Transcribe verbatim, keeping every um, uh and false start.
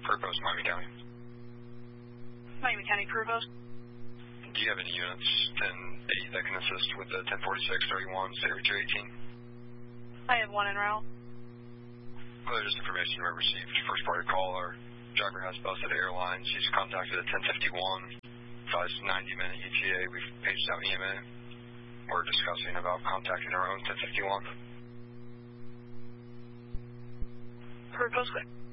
Post, Miami County. Miami County Post. Do you have any units ten eight that can assist with the ten forty-six thirty-one State Route two eighteen? I have one en route. Other just information we received. First party call, our driver has busted airlines. He's contacted at ten fifty-one. Advised ninety minute E T A. We've paged out E M A. We're discussing about contacting our own ten fifty-one. Per Post.